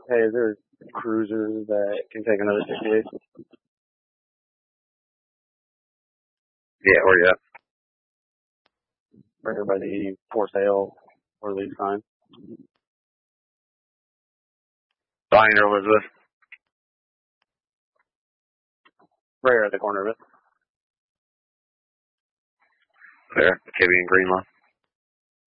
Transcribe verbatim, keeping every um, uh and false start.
Hey, is there cruisers that can take another sixty-eight? Yeah, where you at? Right here by the for sale or lease sign. Buying or Elizabeth? Right here at the corner of it. There, Kibby and Greenlaw.